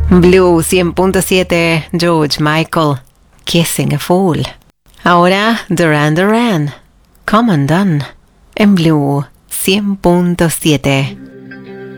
Blue 100.7, George Michael, Kissing a Fool. Ahora Duran Duran, Come Undone, en Blue 100.7.